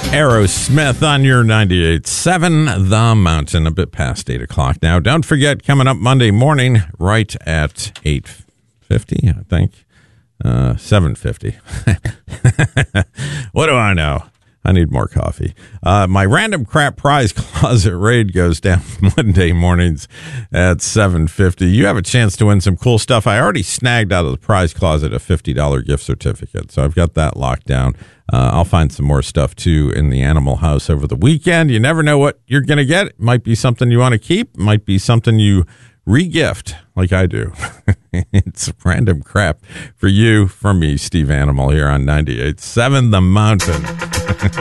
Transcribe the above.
Aerosmith on your 98.7 The Mountain, a bit past 8 o'clock now. Don't forget, coming up Monday morning, right at 8:50, I think. 7:50. What do I know? I need more coffee. My random crap prize closet raid goes down Monday mornings at 7:50. You have a chance to win some cool stuff. I already snagged out of the prize closet a $50 gift certificate, so I've got that locked down. I'll find some more stuff, too, in the Animal House over the weekend. You never know what you're going to get. It might be something you want to keep. It might be something you re-gift, like I do. It's random crap for you, from me, Steve Animal, here on 98.7 The Mountain.